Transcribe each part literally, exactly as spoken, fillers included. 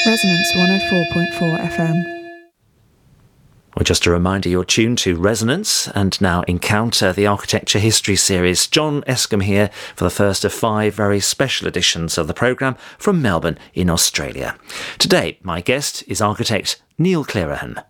Resonance one oh four point four F M. Well, just a reminder, you're tuned to Resonance and now Encounter, the Architecture History Series. John Escombe here for the first of five very special editions of the programme from Melbourne in Australia. Today, my guest is architect Neil Clearahan.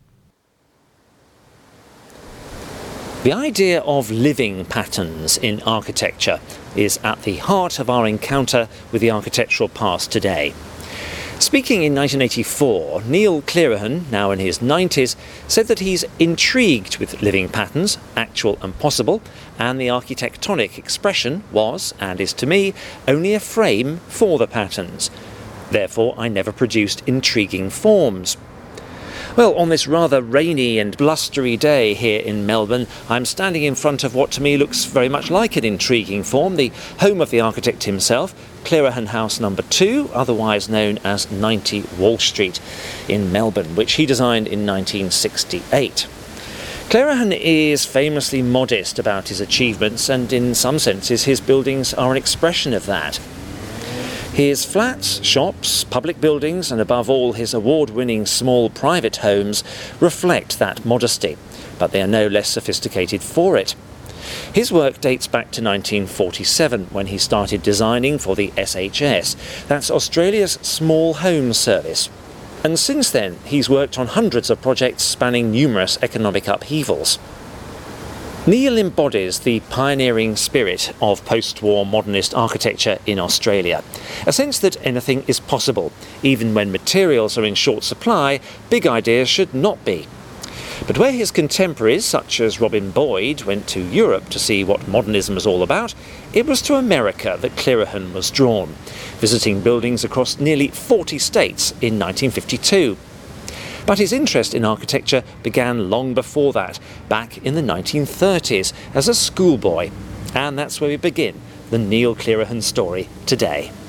The idea of living patterns in architecture is at the heart of our encounter with the architectural past today. Speaking in nineteen eighty-four, Neil Clearahan, now in his nineties, said that he's intrigued with living patterns, actual and possible, and the architectonic expression was, and is to me, only a frame for the patterns. Therefore, I never produced intriguing forms. Well, on this rather rainy and blustery day here in Melbourne, I'm standing in front of what to me looks very much like an intriguing form, the home of the architect himself, Clearahan House number two, otherwise known as ninety Wall Street in Melbourne, which he designed in nineteen sixty-eight. Clearahan is famously modest about his achievements, and in some senses his buildings are an expression of that. His flats, shops, public buildings, and above all his award-winning small private homes reflect that modesty, but they are no less sophisticated for it. His work dates back to nineteen forty-seven, when he started designing for the S H S, that's Australia's Small Homes Service. And since then, he's worked on hundreds of projects spanning numerous economic upheavals. Neil embodies the pioneering spirit of post-war modernist architecture in Australia, a sense that anything is possible. Even when materials are in short supply, big ideas should not be. But where his contemporaries, such as Robin Boyd, went to Europe to see what modernism was all about, it was to America that Clearahan was drawn, visiting buildings across nearly forty states in nineteen fifty-two. But his interest in architecture began long before that, back in the nineteen thirties, as a schoolboy. And that's where we begin the Neil Clearahan story today.